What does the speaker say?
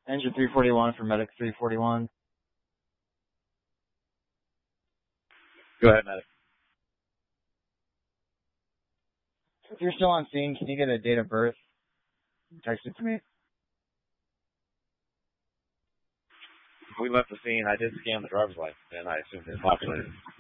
Engine 341 for Medic 341. Go ahead, Medic. If you're still on scene, can you get a date of birth? Text it to me. We left the scene. I did scan the driver's license, and I assumed it's populated.